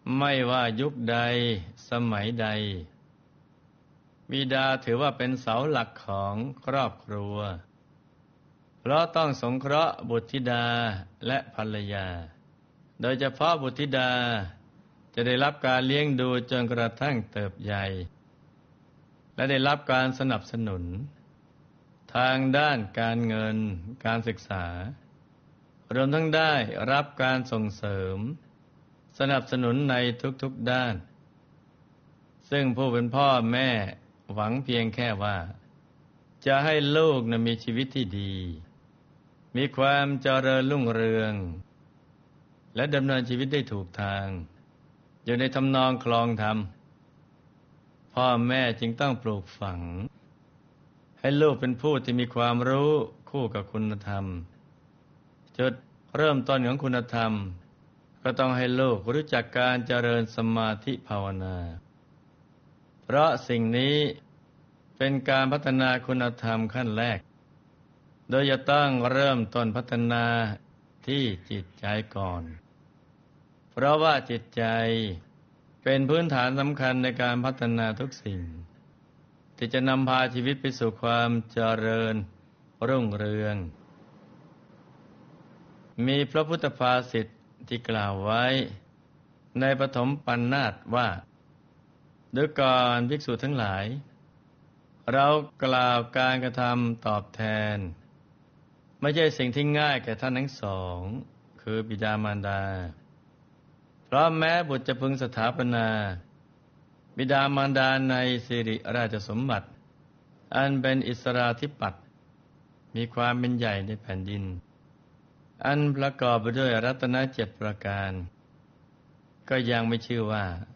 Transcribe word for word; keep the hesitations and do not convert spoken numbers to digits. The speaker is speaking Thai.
ไม่ว่ายุคใดสมัยใดบิดาถือว่าเป็นเสาหลักของครอบครัวเพราะต้องสงเคราะห์บุตรธิดาและภรรยาโดยเฉพาะบุตรธิดาจะได้รับการเลี้ยงดูจนกระทั่งเติบใหญ่และได้รับการสนับสนุนทางด้านการเงินการศึกษารวมทั้งได้รับการส่งเสริมสนับสนุนในทุกๆด้านซึ่งผู้เป็นพ่อแม่หวังเพียงแค่ว่าจะให้ลูกนะมีชีวิตที่ดีมีความเจริญรุ่งเรืองและดำเนินชีวิตได้ถูกทางอยู่ในทำนองคลองธรรมพ่อแม่จึงต้องปลูกฝังให้ลูกเป็นผู้ที่มีความรู้คู่กับคุณธรรมจุดเริ่มต้นของคุณธรรมก็ต้องให้ลูกรู้จักการเจริญสมาธิภาวนาเพราะสิ่งนี้เป็นการพัฒนาคุณธรรมขั้นแรกโดยจะต้องเริ่มต้นพัฒนาที่จิตใจก่อนเพราะว่าจิตใจเป็นพื้นฐานสำคัญในการพัฒนาทุกสิ่งที่จะนำพาชีวิตไปสู่ความเจริญรุ่งเรืองมีพระพุทธภาษิตที่กล่าวไว้ในปฐมปัณณาสว่าดูก่อนภิกษุทั้งหลายเรากล่าวการกระทำตอบแทนไม่ใช่สิ่งที่ง่ายแก่ท่านทั้งสองคือบิดามารดาเพราะแม้บุตรจะพึงสถาปนาบิดามารดาในสิริราชสมบัติอันเป็นอิสราธิปัตย์มีความเป็นใหญ่ในแผ่นดินอันประกอบไปด้วยรัตนเจ็ดประการก็ยังไม่ชื่อว่า